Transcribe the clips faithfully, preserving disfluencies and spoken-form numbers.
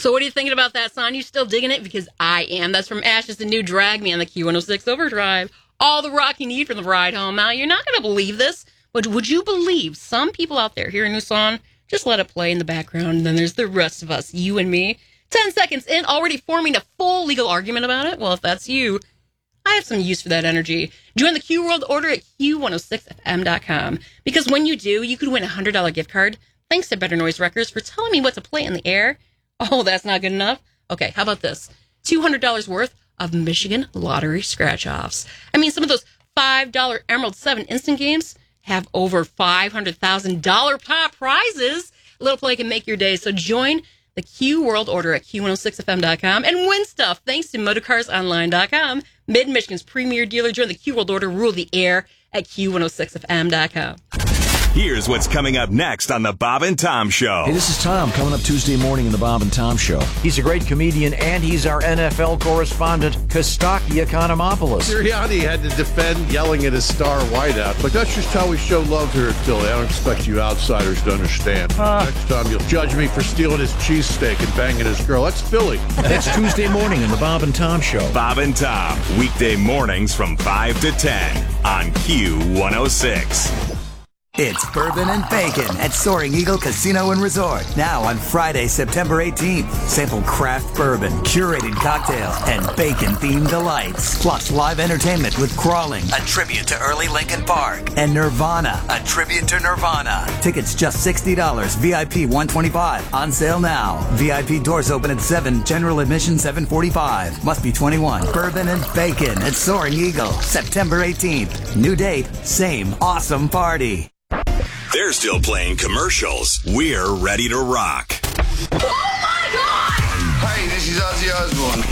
So what are you thinking about that song? You still digging it? Because I am. That's from Ash's The New Drag Me on the Q one oh six Overdrive. All the rock you need for the ride home. Now, you're not going to believe this, but would you believe some people out there hear a new song, just let it play in the background, and then there's the rest of us, you and me, ten seconds in, already forming a full legal argument about it? Well, if that's you, I have some use for that energy. Join the Q World Order at Q one oh six F M dot com, because when you do, you could win a one hundred dollars gift card, thanks to Better Noise Records for telling me what to play in the air. Oh, that's not good enough? Okay, how about this? two hundred dollars worth of Michigan Lottery scratch-offs. I mean, some of those five dollar Emerald seven instant games have over five hundred thousand dollars pop prizes. A little play can make your day, so join the Q World Order at Q one oh six F M dot com and win stuff thanks to Motorcars Online dot com. Mid-Michigan's premier dealer. Join the Q World Order, rule the air at Q one oh six F M dot com. Here's what's coming up next on the Bob and Tom Show. Hey, this is Tom coming up Tuesday morning in the Bob and Tom Show. He's a great comedian, and he's our N F L correspondent, Kostaki Economopoulos. Sirianni had to defend yelling at his star wideout, but that's just how we show love here at Philly. I don't expect you outsiders to understand. Uh, Next time you'll judge me for stealing his cheesesteak and banging his girl. That's Philly. That's Tuesday morning in the Bob and Tom Show. Bob and Tom, weekday mornings from five to ten on Q one oh six. It's Bourbon and Bacon at Soaring Eagle Casino and Resort. Now on Friday, September eighteenth. Sample craft bourbon, curated cocktails, and bacon-themed delights. Plus live entertainment with Crawling, a tribute to early Linkin Park, and Nirvana, a tribute to Nirvana. Tickets just sixty dollars, V I P one hundred twenty-five dollars. On sale now. V I P doors open at seven, general admission seven forty-five. Must be twenty-one. Bourbon and Bacon at Soaring Eagle, September eighteenth. New date, same awesome party. They're still playing commercials. We're ready to rock. Oh my God! Hi, this is Ozzy Osbourne.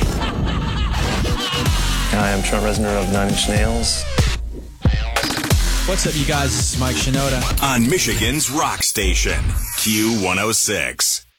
Hi, I'm Trent Reznor of Nine Inch Nails. What's up, you guys? This is Mike Shinoda. On Michigan's rock station, Q one oh six.